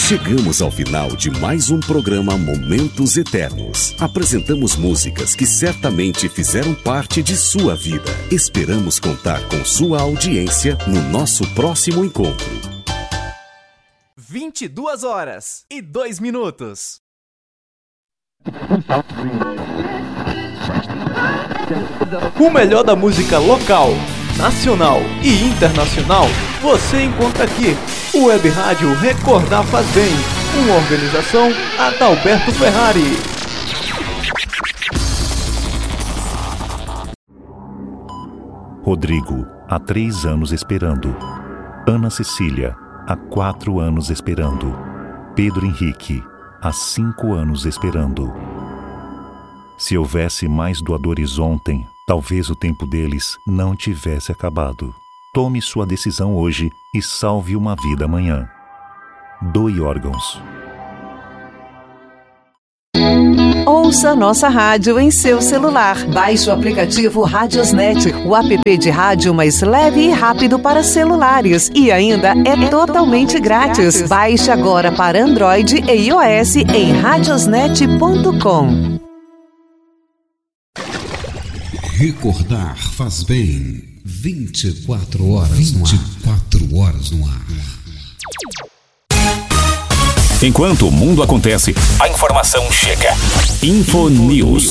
Chegamos ao final de mais um programa Momentos Eternos. Apresentamos músicas que certamente fizeram parte de sua vida. Esperamos contar com sua audiência no nosso próximo encontro. 22h02. O melhor da música local, nacional e internacional você encontra aqui. O Web Rádio Recordar Faz Bem. Uma organização Adalberto Ferrari. Rodrigo, há 3 anos esperando. Ana Cecília, há 4 anos esperando. Pedro Henrique, há 5 anos esperando. Se houvesse mais doadores ontem, talvez o tempo deles não tivesse acabado. Tome sua decisão hoje e salve uma vida amanhã. Doe órgãos. Ouça nossa rádio em seu celular. Baixe o aplicativo Radiosnet, o app de rádio mais leve e rápido para celulares. E ainda é totalmente grátis. Baixe agora para Android e iOS em radiosnet.com. Recordar faz bem. 24 horas no ar. Enquanto o mundo acontece, a informação chega. Infonews.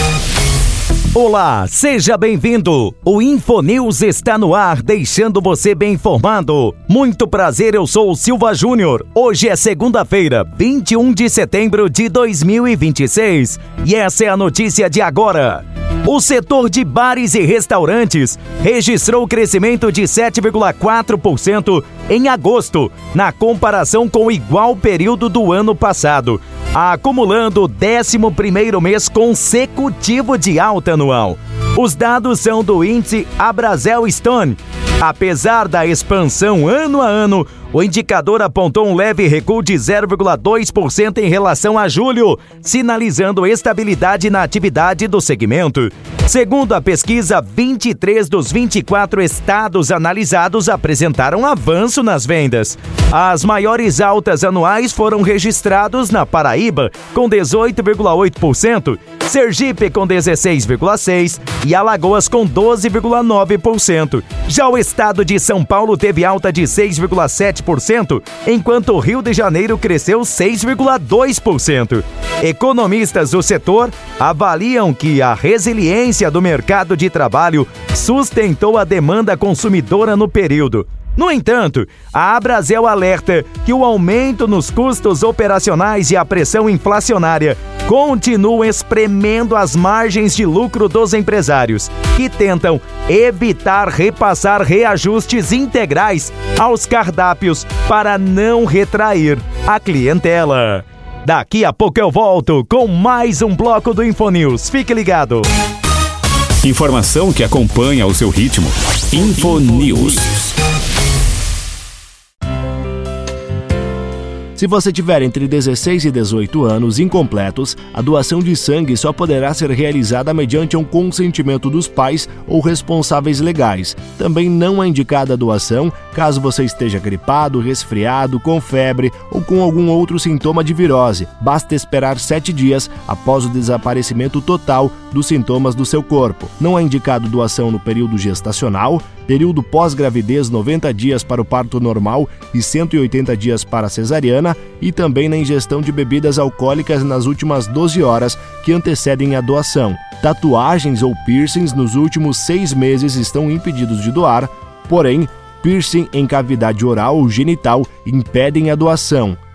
Olá, seja bem-vindo. O Infonews está no ar, deixando você bem informado. Muito prazer, eu sou o Silva Júnior. Hoje é segunda-feira, 21 de setembro de 2026. E essa é a notícia de agora. O setor de bares e restaurantes registrou crescimento de 7,4% em agosto, na comparação com o igual período do ano passado, acumulando o 11º mês consecutivo de alta anual. Os dados são do índice Abrazel Stone. Apesar da expansão ano a ano, o indicador apontou um leve recuo de 0,2% em relação a julho, sinalizando estabilidade na atividade do segmento. Segundo a pesquisa, 23 dos 24 estados analisados apresentaram avanço nas vendas. As maiores altas anuais foram registrados na Paraíba, com 18,8%, Sergipe com 16,6% e Alagoas com 12,9%. Já o estado de São Paulo teve alta de 6,7%, enquanto o Rio de Janeiro cresceu 6,2%. Economistas do setor avaliam que a resiliência do mercado de trabalho sustentou a demanda consumidora no período. No entanto, a Abrazel alerta que o aumento nos custos operacionais e a pressão inflacionária continuam espremendo as margens de lucro dos empresários, que tentam evitar repassar reajustes integrais aos cardápios para não retrair a clientela. Daqui a pouco eu volto com mais um bloco do Infonews. Fique ligado. Informação que acompanha o seu ritmo. Infonews. Se você tiver entre 16 e 18 anos incompletos, a doação de sangue só poderá ser realizada mediante um consentimento dos pais ou responsáveis legais. Também não é indicada a doação caso você esteja gripado, resfriado, com febre ou com algum outro sintoma de virose. Basta esperar 7 dias após o desaparecimento total dos sintomas do seu corpo. Não é indicado doação no período gestacional, período pós-gravidez 90 dias para o parto normal e 180 dias para a cesariana, e também na ingestão de bebidas alcoólicas nas últimas 12 horas que antecedem a doação. Tatuagens ou piercings nos últimos 6 meses estão impedidos de doar, porém, piercing em cavidade oral ou genital impedem a doação.